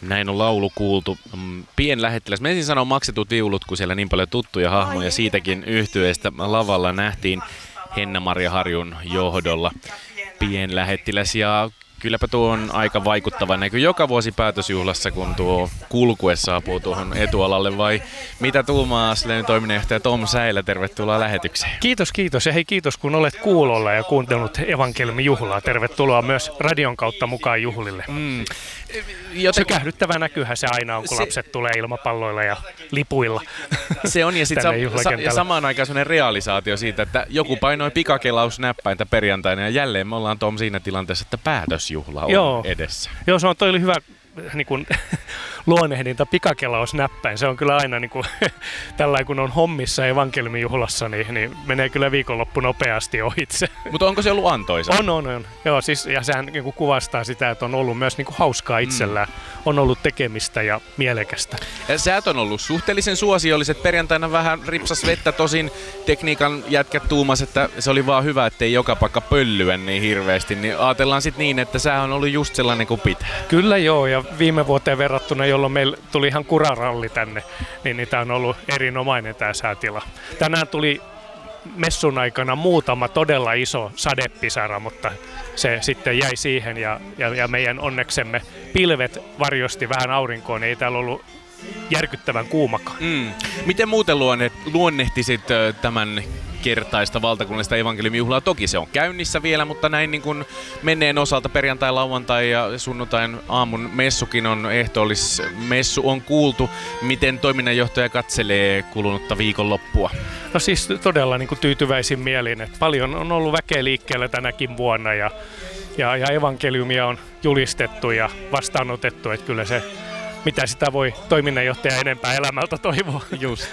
Näin on laulu kuultu. Pienlähettiläs. Mä ensin sanon maksetut viulut, kun siellä niin paljon tuttuja hahmoja siitäkin yhtyeestä lavalla nähtiin Henna-Maria Harjun johdolla. Pienlähettiläs, ja kylläpä tuo on aika vaikuttava näky joka vuosi päätösjuhlassa, kun tuo kulkue saapuu tuohon etualalle, vai mitä tuumaa Slen toiminnanjohtaja Tom Säilä, tervetuloa lähetykseen. Kiitos, kiitos, ja hei kiitos kun olet kuulolla ja kuuntelut evankeliumijuhlaa. Tervetuloa myös radion kautta mukaan juhlille. Sykähdyttävä näkyhän se aina on, kun lapset tulee ilmapalloilla ja lipuilla. Se on, ja sitten samaan aikaan sellainen realisaatio siitä, että joku painoi pikakelausnäppäintä perjantaina, ja jälleen me ollaan Tom siinä tilanteessa, että päätösjuhla on edessä. Joo, se on toi hyvä niin kuin, luonnehdinta, pikakelausnäppäin. Se on kyllä aina niin kuin, tällainen, kun on hommissa evankeliumijuhlassa, niin menee kyllä viikonloppu nopeasti ohitse. Mutta onko se ollut antoisa? On. Joo, siis, ja sehän niin kuin kuvastaa sitä, että on ollut myös niin kuin hauskaa itsellään. On ollut tekemistä ja mielekästä. Ja säät on ollut suhteellisen suosiolliset. Perjantaina vähän ripsas vettä, tosin tekniikan jätkät tuumas, että se oli vaan hyvä, ettei joka paikka pöllyä niin hirveästi. Niin ajatellaan sitten niin, että sä on ollut just sellainen kuin pitää. Kyllä joo, ja viime vuoteen verrattuna, jolloin meillä tuli ihan kuraralli tänne, niin tämä on ollut erinomainen tämä säätila. Tänään tuli messun aikana muutama todella iso sadepisara, mutta se sitten jäi siihen ja meidän onneksemme pilvet varjosti vähän aurinkoon, ei täällä ollut järkyttävän kuumakaan. Miten muuten luonnehtisit tämän kertaista valtakunnallista evankeliumijuhlaa? Toki se on käynnissä vielä, mutta näin niin kuin menneen osalta perjantai, lauantai ja sunnuntain aamun messukin on ehtoollismessu on kuultu. Miten toiminnanjohtaja katselee kulunutta viikonloppua? No siis todella niin kuin tyytyväisin mielin, että paljon on ollut väkeä liikkeellä tänäkin vuonna ja evankeliumia on julistettu ja vastaanotettu, että kyllä se mitä sitä voi toiminnanjohtaja enempää elämältä toivoa. Just.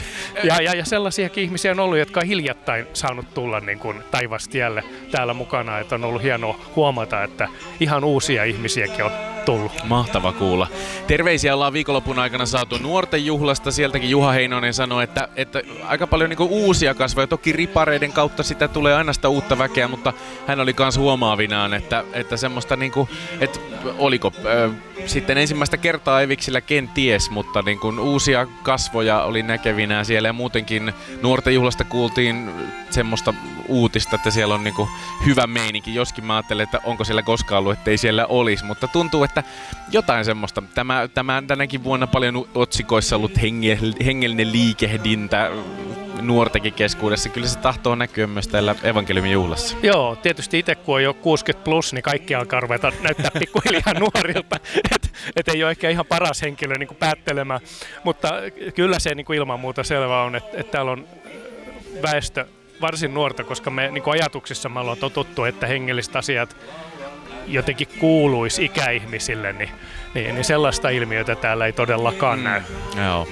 ja sellaisiakin ihmisiä on ollut, jotka on hiljattain saanut tulla niin kuin taivastielle täällä mukana. Että on ollut hienoa huomata, että ihan uusia ihmisiäkin on tullut. Mahtava kuulla. Terveisiä ollaan viikonlopun aikana saatu nuorten juhlasta. Sieltäkin Juha Heinonen sanoi, että aika paljon niin kuin uusia kasvoja. Toki ripareiden kautta sitä tulee aina sitä uutta väkeä, mutta hän oli myös huomaavinaan, että semmoista, niin kuin, että oliko sitten ensimmäistä kertaa Eviksillä kenties, mutta niin kuin uusia kasvoja oli näkevinään siellä, ja muutenkin nuorten juhlasta kuultiin semmoista uutista, että siellä on niin kuin hyvä meininki. Joskin mä ajattelen, että onko siellä koskaan ollut, ettei siellä olisi, mutta tuntuu, että jotain semmoista. Tänäkin vuonna paljon otsikoissa ollut hengellinen liikehdintä nuortenkin keskuudessa. Kyllä se tahtoo näkyä myös täällä evankeliumijuhlassa. Joo, tietysti itse kun on jo 60+, niin kaikki alkaa ruveta näyttää pikkuhiljaa nuorilta. Et ei ole ehkä ihan paras henkilö niin kuin päättelemään, mutta kyllä se niin kuin ilman muuta selvä on, että täällä on väestö varsin nuorta, koska me niin kuin ajatuksissa me ollaan totuttu, että hengelliset asiat jotenkin kuuluisi ikäihmisille, niin sellaista ilmiötä täällä ei todellakaan näy. Joo.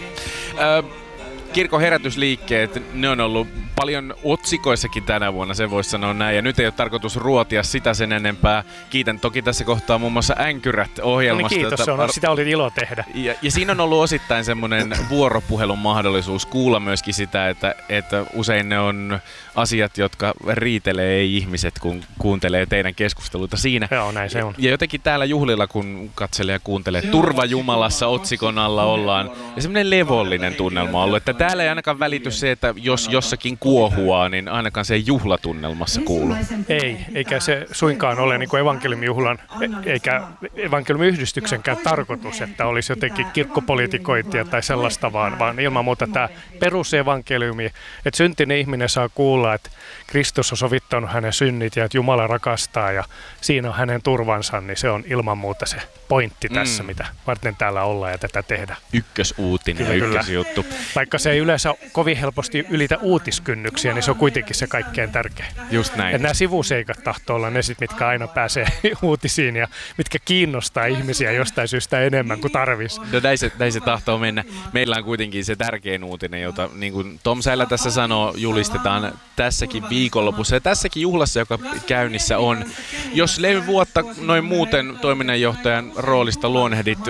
Kirkon herätysliikkeet, ne on ollut paljon otsikoissakin tänä vuonna, se voisi sanoa näin. Ja nyt ei ole tarkoitus ruotia sitä sen enempää. Kiitän toki tässä kohtaa muun muassa Änkyrät-ohjelmasta. No niin, kiitos, sitä oli ilo tehdä. Ja siinä on ollut osittain semmoinen vuoropuhelun mahdollisuus kuulla myöskin sitä, että usein ne on asiat, jotka riitelee ei ihmiset, kun kuuntelee teidän keskusteluita siinä. Joo, näin se on. Ja jotenkin täällä juhlilla, kun katselee ja kuuntelee, Turva Jumalassa otsikon alla ollaan. Ja semmoinen levollinen tunnelma on ollut, että täällä ei ainakaan välity se, että jos jossakin kuohuaa, niin ainakaan se ei juhlatunnelmassa kuulu. Ei, eikä se suinkaan ole niin kuin evankeliumijuhlan eikä evankeliumiyhdistyksenkään tarkoitus, että olisi jotenkin kirkkopolitikointia tai sellaista, vaan ilman muuta tämä perusevankeliumi, että syntinen ihminen saa kuulla, että Kristus on sovittanut hänen synnit ja että Jumala rakastaa ja siinä on hänen turvansa, niin se on ilman muuta se pointti tässä, mitä varten täällä ollaan ja tätä tehdään. Ykkösuutinen ja ykkösjuttu. Vaikka se ei yleensä kovin helposti ylitä uutiskynnyksiä, niin se on kuitenkin se kaikkein tärkein. Just näin. Ja nämä sivuseikat tahtoo olla ne sit, mitkä aina pääsee uutisiin ja mitkä kiinnostaa ihmisiä jostain syystä enemmän kuin tarvisi. No näin se tahtoo mennä. Meillä on kuitenkin se tärkein uutinen, jota niin kuin Tom Säilä tässä sanoo, julistetaan tässäkin viikonlopussa ja tässäkin juhlassa, joka käynnissä on. Jos vuotta noin muuten toiminnanjohtajan roolista luonnehdit,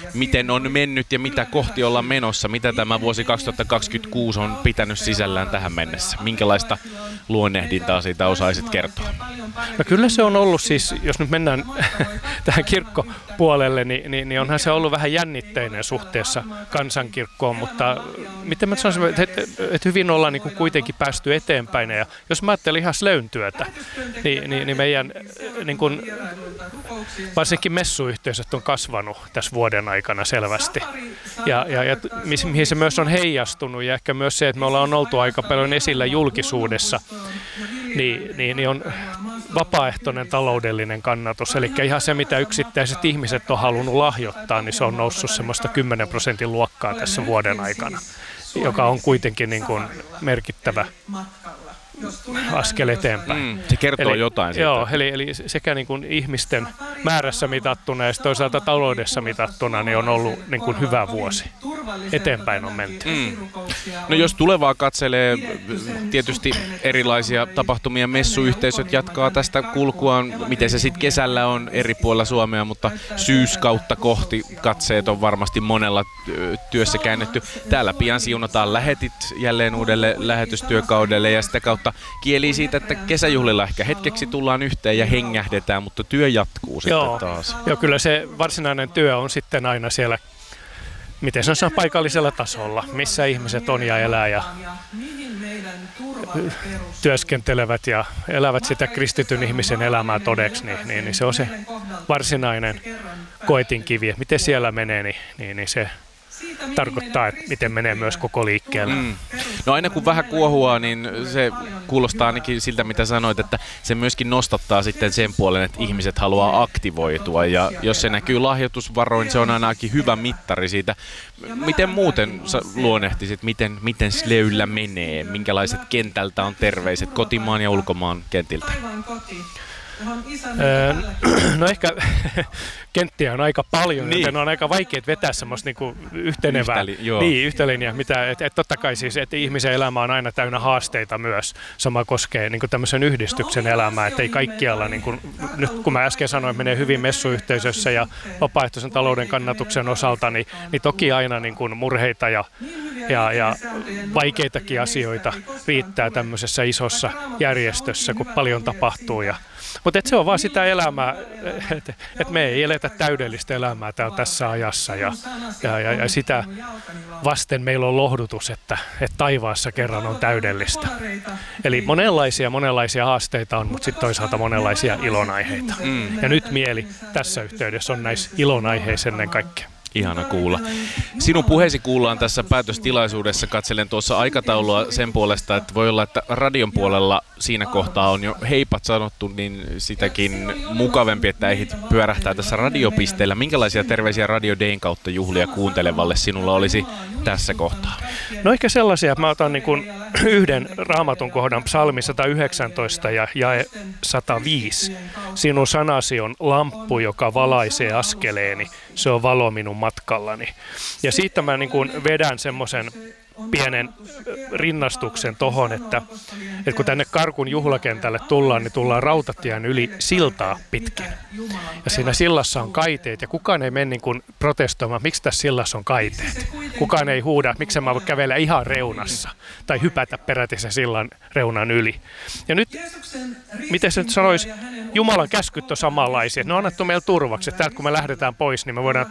miten on mennyt ja mitä kohti ollaan menossa, mitä tämä vuosi 2026 on pitänyt sisällään tähän mennessä. Minkälaista luonnehdintaa siitä osaisit kertoa? No kyllä se on ollut siis, jos nyt mennään tähän kirkkopuolelle, niin onhan se ollut vähän jännitteinen suhteessa kansankirkkoon, mutta miten mä sanoisin, että hyvin ollaan niin kuin kuitenkin päästy eteenpäin. Ja jos mä ajattelen ihan Slöyn-työtä, niin meidän niin kuin, varsinkin messuyhteisöt on kasvanut tässä vuoden aikana selvästi. Ja mihin se myös on heijastunut ja ehkä myös se, että me ollaan oltu aika paljon esillä julkisuudessa, niin on vapaaehtoinen taloudellinen kannatus. Eli ihan se, mitä yksittäiset ihmiset on halunnut lahjoittaa, niin se on noussut semmoista 10% luokkaa tässä vuoden aikana, joka on kuitenkin niin kuin merkittävä askel eteenpäin. Se kertoo jotain siitä. Joo, eli sekä niin kuin ihmisten määrässä mitattuna ja toisaalta taloudessa mitattuna niin on ollut niin kuin hyvä vuosi. Eteenpäin on menty. No jos tulevaa katselee, tietysti erilaisia tapahtumia, messuyhteisöt jatkaa tästä kulkuaan, miten se sitten kesällä on eri puolilla Suomea, mutta syyskautta kohti katseet on varmasti monella työssä käännetty. Täällä pian siunataan lähetit jälleen uudelle lähetystyökaudelle ja sitä kautta kieli siitä, että kesäjuhlilla ehkä hetkeksi tullaan yhteen ja hengähdetään, mutta työ jatkuu sitten taas. Joo, kyllä se varsinainen työ on sitten aina siellä, miten se on paikallisella tasolla, missä ihmiset on ja elää ja työskentelevät ja elävät sitä kristityn ihmisen elämää todeksi, niin se on se varsinainen koetinkivi, että miten siellä menee, niin se tarkoittaa, että miten menee myös koko liikkeelle. No aina kun vähän kuohuaa, niin se kuulostaa ainakin siltä, mitä sanoit, että se myöskin nostattaa sitten sen puolen, että ihmiset haluaa aktivoitua. Ja jos se näkyy lahjoitusvaroin, se on ainakin hyvä mittari siitä. Miten muuten luonnehtisit, miten Slöyllä menee? Minkälaiset kentältä on terveiset kotimaan ja ulkomaan kentiltä? No ehkä kenttiä on aika paljon, joten on aika vaikea vetää semmoista niinku yhtenevää yhtälinjaa, että totta kai siis, että ihmisen elämä on aina täynnä haasteita myös. Sama koskee niinku tämmöisen yhdistyksen elämää, että ei kaikkialla, niinku, nyt kun mä äsken sanoin, menee hyvin messuyhteisössä ja vapaaehtoisen talouden kannatuksen osalta, niin toki aina niinku murheita ja vaikeitakin asioita riittää tämmöisessä isossa järjestössä, kun paljon tapahtuu. Mutta se on vaan sitä elämää, että me ei eletä täydellistä elämää täällä tässä ajassa ja sitä vasten meillä on lohdutus, että taivaassa kerran on täydellistä. Eli monenlaisia haasteita on, mutta sitten toisaalta monenlaisia ilonaiheita. Ja nyt mieli tässä yhteydessä on näissä ilonaiheissa ennen kaikkea. Ihana kuulla. Sinun puheesi kuullaan tässä päätöstilaisuudessa. Katselen tuossa aikataulua sen puolesta, että voi olla, että radion puolella siinä kohtaa on jo heipat sanottu, niin sitäkin mukavempi, että ehdit pyörähtää tässä radiopisteellä. Minkälaisia terveisiä Radio Dayn kautta juhlia kuuntelevalle sinulla olisi tässä kohtaa? No ehkä sellaisia, että mä otan niin kuin yhden raamatun kohdan, psalmi 119 ja jae 105. Sinun sanasi on lamppu, joka valaisee askeleeni. Se on valo minun matkallani. Ja siitä mä niin kuin vedän semmoisen pienen rinnastuksen tohon, että kun tänne Karkun juhlakentälle tullaan, niin tullaan rautatien yli siltaa pitkin. Ja siinä sillassa on kaiteet ja kukaan ei mene niin kuin protestoimaan, miksi tässä sillassa on kaiteet. Kukaan ei huuda, että miksi mä voin kävellä ihan reunassa tai hypätä peräti sen sillan reunan yli. Ja nyt, miten se nyt sanoisi, Jumalan käskyt on samanlaisia. Ne on annettu meille turvaksi. Että täältä kun me lähdetään pois, niin me voidaan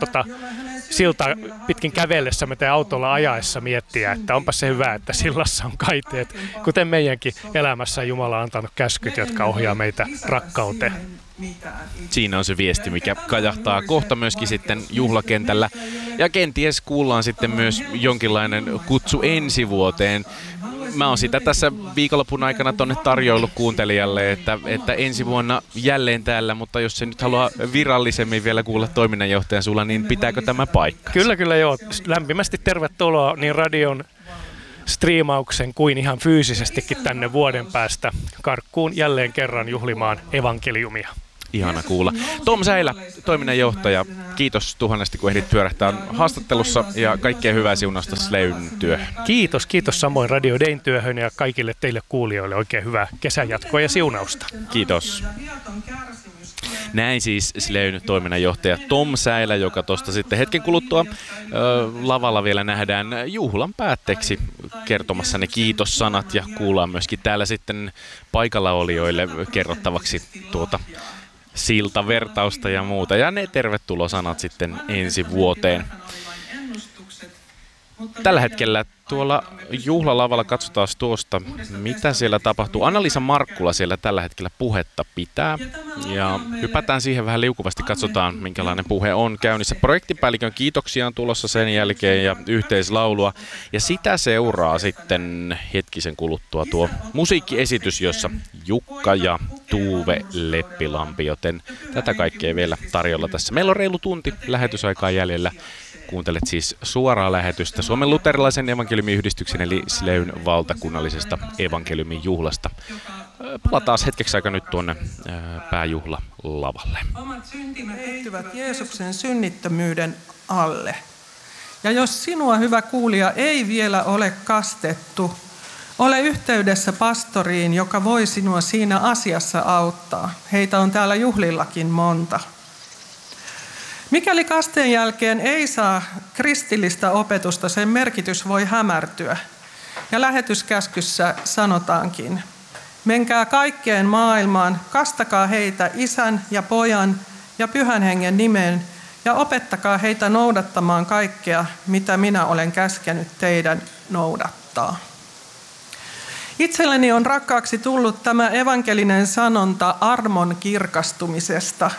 siltaa pitkin kävellessämme tai autolla ajaessa miettiä, että onpa se hyvä, että sillassa on kaiteet. Kuten meidänkin elämässä Jumala on antanut käskyt, jotka ohjaa meitä rakkauteen. Siinä on se viesti, mikä kajahtaa kohta myöskin sitten juhlakentällä. Ja kenties kuullaan sitten myös jonkinlainen kutsu ensi vuoteen. Mä oon sitä tässä viikonlopun aikana tonne tarjoillut kuuntelijalle, että ensi vuonna jälleen täällä, mutta jos se nyt haluaa virallisemmin vielä kuulla toiminnanjohtajan sulla, niin pitääkö tämä paikka? Kyllä joo. Lämpimästi tervetuloa niin radion striimauksen kuin ihan fyysisestikin tänne vuoden päästä Karkkuun jälleen kerran juhlimaan evankeliumia. ihana kuulla. Tom Säilä, toiminnanjohtaja, kiitos tuhannesti kun ehdit pyörähtää haastattelussa ja kaikkea hyvää siunausta Sleyn työhön. Kiitos samoin Radio Dayn työhön ja kaikille teille kuulijoille oikein hyvää kesänjatkoa ja siunausta. Kiitos. Näin siis Sleyn toiminnanjohtaja Tom Säilä, joka tuosta sitten hetken kuluttua lavalla vielä nähdään juhlan päätteeksi kertomassa ne kiitossanat ja kuullaan myöskin täällä sitten paikalla olijoille kerrottavaksi siltavertausta ja muuta ja ne tervetulosanat sitten ensi vuoteen. Tällä hetkellä tuolla juhlalavalla katsotaan tuosta, mitä siellä tapahtuu. Anna-Liisa Markkula siellä tällä hetkellä puhetta pitää. Ja hypätään siihen vähän liukuvasti, katsotaan minkälainen puhe on käynnissä. Projektipäällikön kiitoksia on tulossa sen jälkeen ja yhteislaulua. Ja sitä seuraa sitten hetkisen kuluttua tuo musiikkiesitys, jossa Jukka ja Tuve Leppilampi, joten tätä kaikkea vielä tarjolla tässä. Meillä on reilu tunti lähetysaikaa jäljellä. Kuuntelet siis suoraa lähetystä Suomen luterilaisen evankeliumiyhdistyksen eli Sleyn valtakunnallisesta evankeliumijuhlasta. Palataan hetkeksi aika nyt tuonne pääjuhlalavalle. Omat syntimme peittyvät Jeesuksen synnittömyyden alle. Ja jos sinua, hyvä kuulija, ei vielä ole kastettu, ole yhteydessä pastoriin, joka voi sinua siinä asiassa auttaa. Heitä on täällä juhlillakin monta. Mikäli kasteen jälkeen ei saa kristillistä opetusta, sen merkitys voi hämärtyä. Ja lähetyskäskyssä sanotaankin, menkää kaikkeen maailmaan, kastakaa heitä Isän ja Pojan ja Pyhän Hengen nimeen ja opettakaa heitä noudattamaan kaikkea, mitä minä olen käskenyt teidän noudattaa. Itselleni on rakkaaksi tullut tämä evankelinen sanonta armon kirkastumisesta.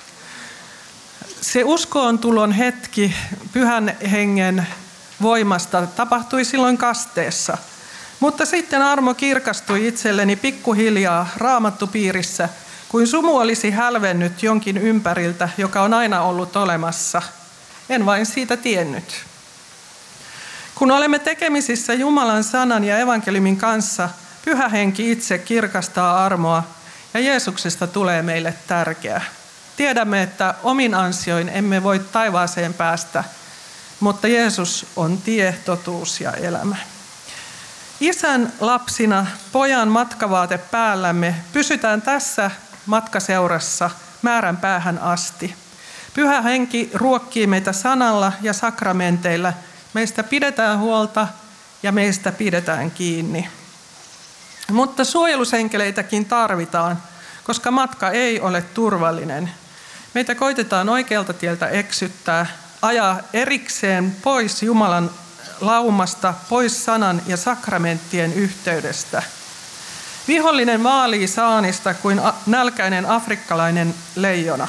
Se uskoon tulon hetki Pyhän Hengen voimasta tapahtui silloin kasteessa, mutta sitten armo kirkastui itselleni pikkuhiljaa raamattupiirissä, kuin sumu olisi hälvennyt jonkin ympäriltä, joka on aina ollut olemassa. En vain siitä tiennyt. Kun olemme tekemisissä Jumalan sanan ja evankeliumin kanssa, Pyhä Henki itse kirkastaa armoa ja Jeesuksesta tulee meille tärkeä. Tiedämme, että omin ansioin emme voi taivaaseen päästä, mutta Jeesus on tie, totuus ja elämä. Isän lapsina, pojan matkavaate päällämme, pysytään tässä matkaseurassa määränpäähän asti. Pyhä Henki ruokkii meitä sanalla ja sakramenteilla. Meistä pidetään huolta ja meistä pidetään kiinni. Mutta suojelusenkeleitäkin tarvitaan, koska matka ei ole turvallinen. Meitä koitetaan oikealta tieltä eksyttää, ajaa erikseen pois Jumalan laumasta, pois sanan ja sakramenttien yhteydestä. Vihollinen vaalii saanista kuin nälkäinen afrikkalainen leijona.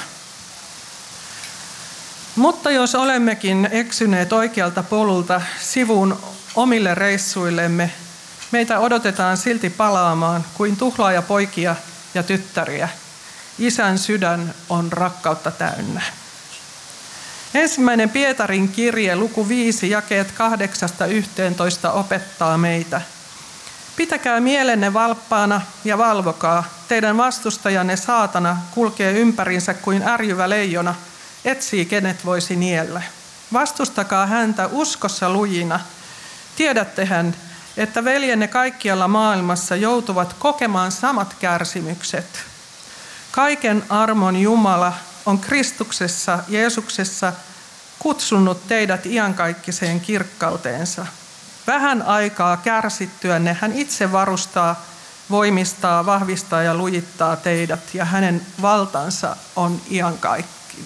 Mutta jos olemmekin eksyneet oikealta polulta sivuun omille reissuillemme, meitä odotetaan silti palaamaan kuin tuhlaajapoikia ja tyttäriä. Isän sydän on rakkautta täynnä. 1. Pietarin kirje, luku 5, jakeet 8-11 opettaa meitä. Pitäkää mielenne valppaana ja valvokaa. Teidän vastustajanne saatana kulkee ympärinsä kuin ärjyvä leijona, etsii kenet voisi niellä. Vastustakaa häntä uskossa lujina. Tiedättehän, että veljenne kaikkialla maailmassa joutuvat kokemaan samat kärsimykset. Kaiken armon Jumala on Kristuksessa, Jeesuksessa, kutsunut teidät iankaikkiseen kirkkauteensa. Vähän aikaa kärsittyänne hän itse varustaa, voimistaa, vahvistaa ja lujittaa teidät, ja hänen valtansa on iankaikkinen.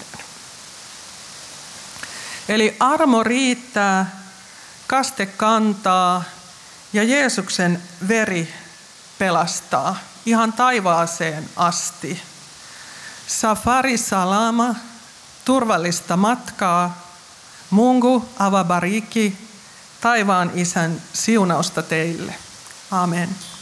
Eli armo riittää, kaste kantaa ja Jeesuksen veri pelastaa ihan taivaaseen asti. Safari salama, turvallista matkaa, Mungu avabariki, taivaan Isän siunausta teille. Amen.